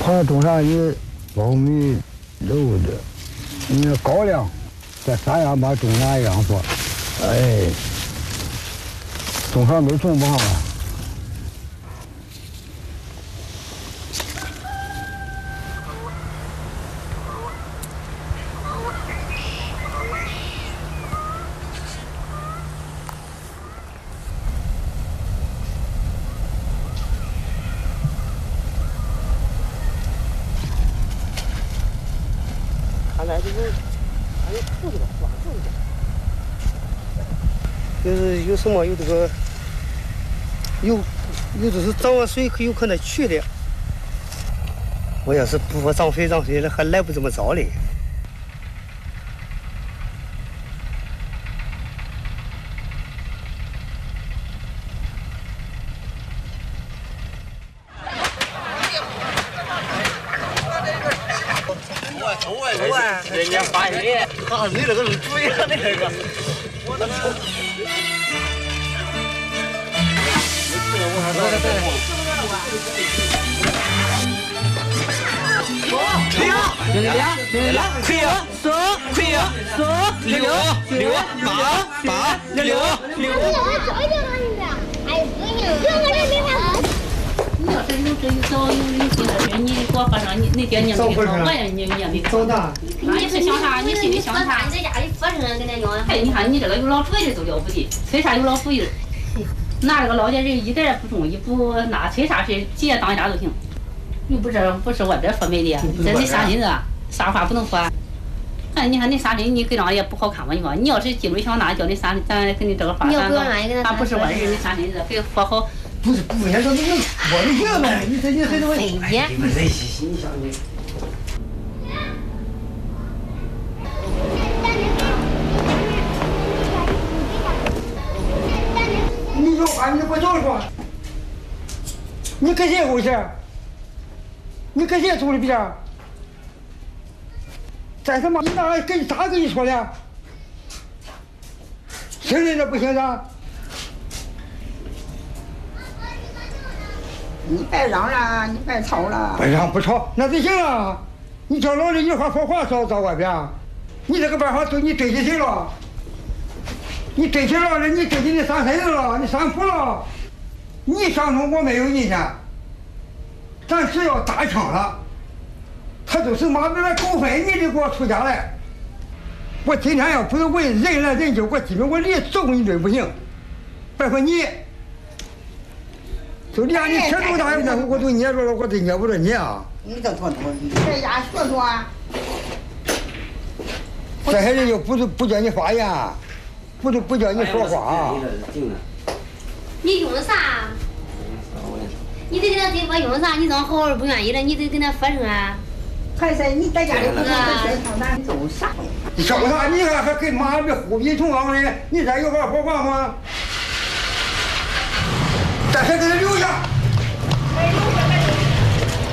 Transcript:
好种啥你苞米、豆子，那高粱，在山上把种哪样说，哎，种啥都种不上了。 就是有什么有这个有就是涨完水有可能去的。我要是不说涨水了，还来不这么早嘞。 人家发现你那个是主意了那个。 你给我喝上，你爹娘没喝，我也你也没喝。你是想啥？你心里想啥？ 你在家里喝着呢，跟那娘。 哎，你看你这个有老主意的都了不得，吹啥有老主意的。拿这个老年人一点也不中意，不那吹啥是几夜当家都行。又不是我这说没的，这你啥心子？啥话不能说。哎，你看你啥心，你给张也不好看嘛？你说，你要是进入想那叫你啥，咱跟你这个话，咱不是我人，你啥心思？给说好。 不是，人家你我的爷们，你这怎么？ 你们这心想的。 你有话你不早说，你跟谁回去？你跟谁处的别？再他妈你哪跟啥跟你说的？行人这不行的。 你别嚷了，你别吵了。 不嚷不吵，那就行了。你叫老人一话说话少到外边，你这个办法对你对起谁了？你对起老人，你对起你三孙子了，你三婆了。你上头我没有意见，咱只要打枪了，他就是妈逼来狗粪，你得给我出家来。我今天要不是为人来人救，我今天我连揍你一顿不行。别说你。就连你吃多大那我都捏着了，我都捏不着你啊！ 你这多，你在家学学。 这些人就不叫你发言，不叫你说话。 你用啥？你得给他我用啥？你这么好好不愿意了，你得跟他说声啊。 还是你在家里不能跟上咱走啥？ 你走啥？你还跟妈逼虎皮同行的，你这有法说话吗？咱还给他留下。